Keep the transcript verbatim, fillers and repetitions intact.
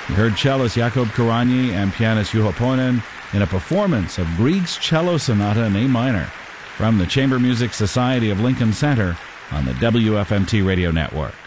You heard cellist Jakub Karanyi and pianist Juho Poinen in a performance of Grieg's Cello Sonata in A minor from the Chamber Music Society of Lincoln Center on the W F M T Radio Network.